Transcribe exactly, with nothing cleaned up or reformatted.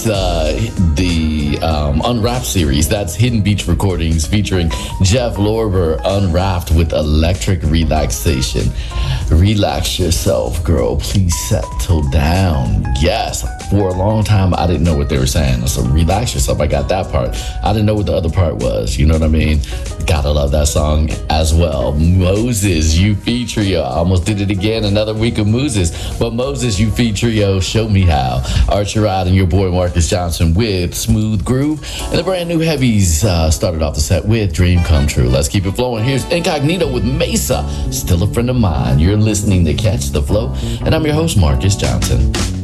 uh, the um, Unwrapped series. That's Hidden Beach Recordings featuring Jeff Lorber, Unwrapped with Electric Relaxation. Relax yourself, girl. Please settle down. Yes, for a long time, I didn't know what they were saying. So relax yourself. I got that part. I didn't know what the other part was. You know what I mean? Gotta love that song as well. Moses, You Feed Trio. I almost did it again. Another week of Moses. But Moses, You Feed Trio, Show Me How. Archer Ride and your boy Marcus Johnson with Smooth Groove. And the brand new heavies uh, started off the set with Dream Come True. Let's keep it flowing. Here's Incognito with Mesa. Still a friend of mine. You're listening to Catch the Flow. And I'm your host, Marcus Johnson.